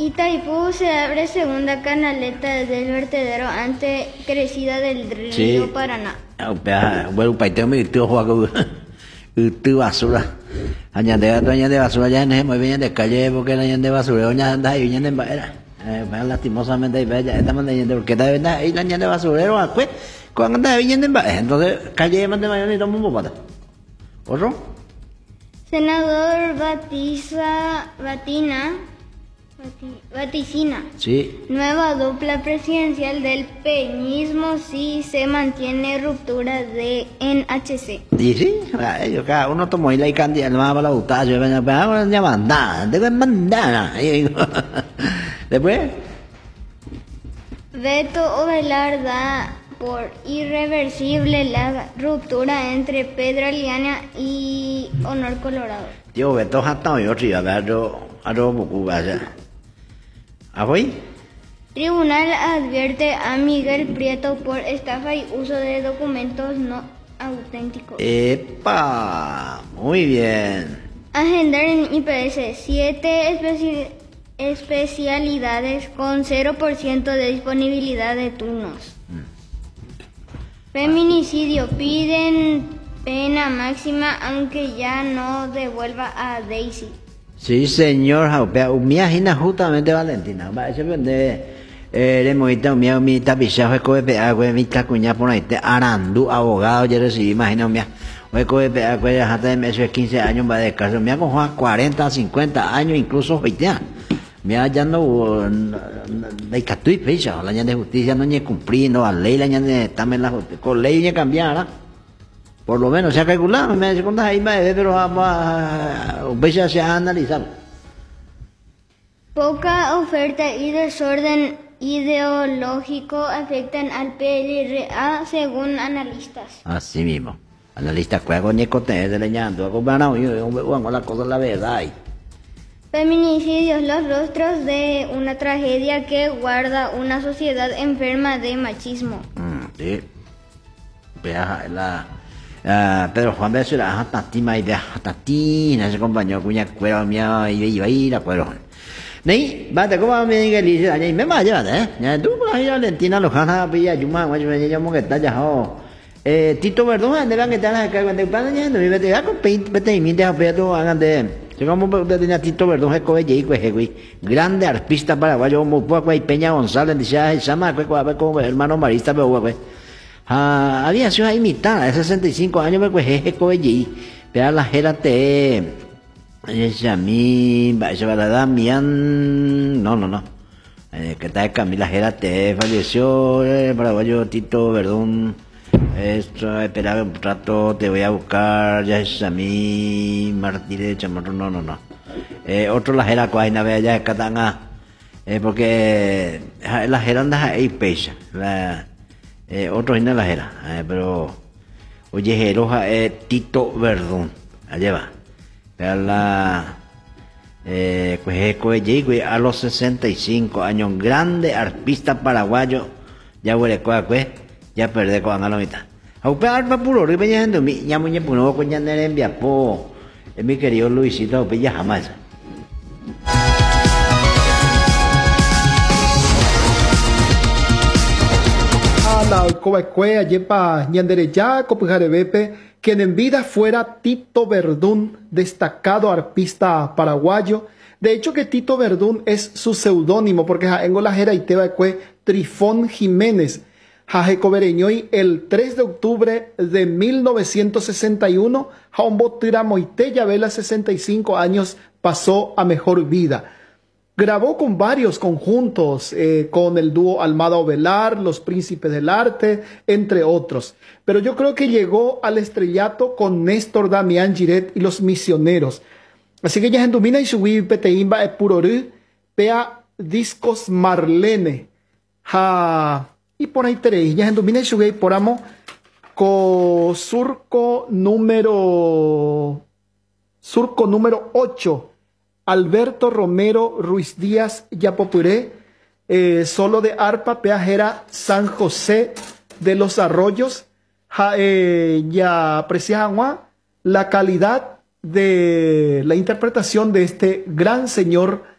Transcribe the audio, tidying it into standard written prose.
Itaipú se abre segunda canaleta del vertedero ante crecida del río Paraná. Bueno, paiteo me tío juego tu basura. Añade basura ya no es muy bien de calle porque la de basura doña anda y viene en baera. Lastimosamente ahí ya estamos leyendo porque está verdad ahí la de basurero pues cuando anda viendo en baera. Entonces calle más de mayor y tomo un popata. ¿Otro? Senador vaticina nueva dupla presidencial del peñismo si se mantiene ruptura de NHC. Y sí, yo cada uno tomó ahí la cantidad más para la butaca, yo venía para la mandada, debe mandar. Después Beto Ovelar da por irreversible la ruptura entre Pedraliana y Honor Colorado. Tío, Beto hasta hoy otro iba a ver algo poco vaya. ¿Ahoy? Tribunal advierte a Miguel Prieto por estafa y uso de documentos no auténticos. ¡Epa! Muy bien. Agendar en IPS 7 especialidades con 0% de disponibilidad de turnos. Feminicidio. Piden pena máxima aunque ya no devuelva a Daisy. Sí, señor, me imagina justamente Valentina. Va a ser le movita mi tapizaje COEPA, mi tacuña por ahí, Arandú, abogado, ya recibí, imagino, COEPA, ya hasta de 15 años va de caso, me con 40, 50 años, incluso 20 años. Ya no, de catuí, fecha, la de justicia no ni cumpliendo, la ley, la de también la con ley ni cambiará. Por lo menos se ha calculado, me dice cuántas ahí va, pero vamos a se ha analizado. Poca oferta y desorden ideológico afectan al PLRA según analistas. Así mismo. Analistas juego ni cote de leñando, acompañado yo con la cosa la verdad. Feminicidios, los rostros de una tragedia que guarda una sociedad enferma de machismo. Sí. Vea Pedro Juan Beso era tatima y vea tatina ese compañero cuña cuero mía iba a ir a cuero. Nei, bate como me diga dice, allá me vaya, ya tú por ahí Valentina Lojana pilla yuma, guacho me llamo que está ya Tito Verdún de la que está acá cuando pan ya no vive de acá pete y minte a pedo hagan de como tenía Tito Verdún es cobe y güey grande artista paraguayo como poco y Peña González dice se llama como hermano marista pero güey había sido ahí mitad de 65 años me cueje cobe y pero la jerate ella a mí se va a dar Damián no que está de Camila Jerate falleció paraguayo Tito Verdún. Esto, esperaba un rato, te voy a buscar, ya es a mí, Martínez, Chamarro, no. Otro la jera cuaina, vea ya es Catanga, porque la jera anda ahí pecha, otro no la jera, pero, oye, jeroja Tito Verdún, allá va, vea la, a los 65 años, grande artista paraguayo, ya huele ya perdé con la mitad. Aupar pa puro ri peñando mi ya muñe puno con ya nere envia po mi querido Luisito ya jamás. Ala coecue ayepa ñandere ya copujarebepe quien en vida fuera Tito Verdún, destacado arpista paraguayo. De hecho que Tito Verdún es su seudónimo porque en la jera iteba Trifón Jiménez. Jajecobereñoy el 3 de octubre de 1961, Jaumbo Tiramoite Vela 65 años pasó a mejor vida. Grabó con varios conjuntos, con el dúo Almada Ovelar, Los Príncipes del Arte, entre otros. Pero yo creo que llegó al estrellato con Néstor Damián Giret y Los Misioneros. Así que ya en Dumina y Subí Peteimba Epurorú, Pea Discos Marlene. Y por ahí tenéis, ya en Domina y Shugay por amo, surco número 8, Alberto Romero Ruiz Díaz Yapopuré, solo de arpa, peajera San José de los Arroyos, ya aprecian la calidad de la interpretación de este gran señor